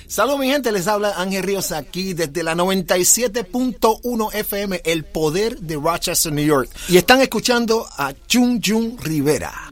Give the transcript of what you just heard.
Saludos mi gente, les habla Ángel Ríos aquí desde la 97.1 FM, El Poder de Rochester, New York. Y están escuchando a Jun Jun Rivera.